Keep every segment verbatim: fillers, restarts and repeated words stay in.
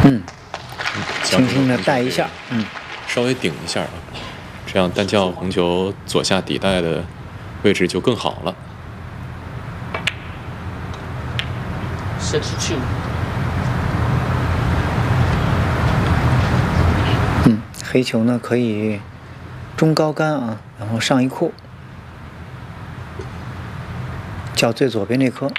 嗯，轻轻的带一下，嗯， 稍微顶一下啊，这样单叫红球左下底带的位置就更好了。 sixty-two。 嗯，黑球呢可以中高杆啊，然后上一库，叫最左边这颗。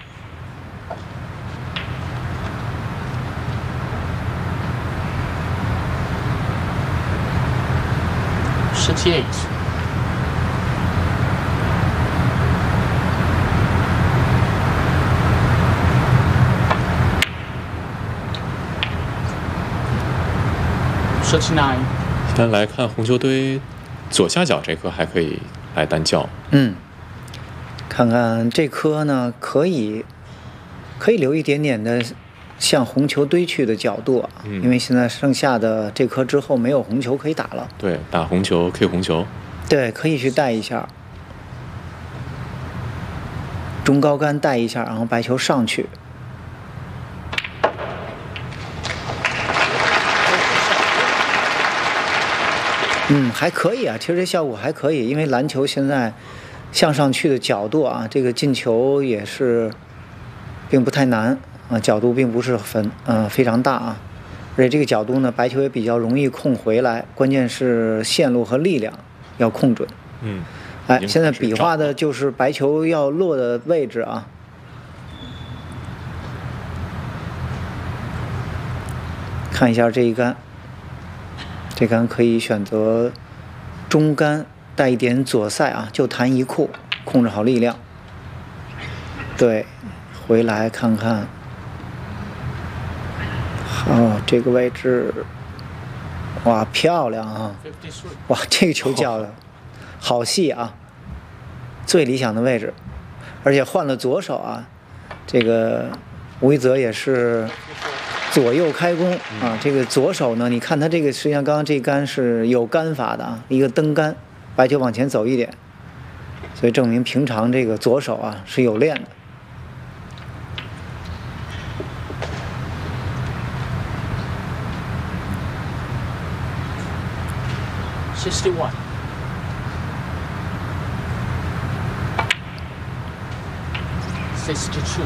sixty-eight。sixty-nine。 先来看红球堆左下角这颗还可以来单叫。 嗯，看看这颗呢，可以可以留一点点的向红球堆去的角度啊， 嗯、 因为现在剩下的这颗之后没有红球可以打了。 对，打红球 K 红球。 对，可以去带一下，中高杆带一下，然后白球上去。嗯，还可以啊，其实这效果还可以，因为篮球现在向上去的角度啊，这个进球也是并不太难啊，角度并不是很嗯、呃、非常大啊，而且这个角度呢，白球也比较容易控回来，关键是线路和力量要控准。 嗯， 哎，现在比划的就是白球要落的位置啊。看一下这一杆。这杆可以选择中杆带一点左塞啊，就弹一库，控制好力量。对，回来看看。好，这个位置，哇，漂亮啊！哇，这个球叫的好细啊，最理想的位置，而且换了左手啊，这个吴一泽也是。左右开弓啊，这个左手呢，你看他这个实际上刚刚这杆是有杆法的啊，一个蹬杆，白球往前走一点，所以证明平常这个左手啊是有练的。 sixty-one。sixty-two。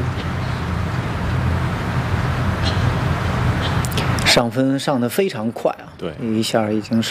上分上得非常快啊！ 对， 一下已经是。